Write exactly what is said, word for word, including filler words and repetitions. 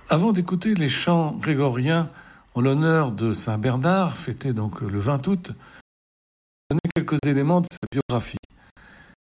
Avant d'écouter les chants grégoriens en l'honneur de Saint Bernard, fêté donc le vingt août, je vais donner quelques éléments de sa biographie.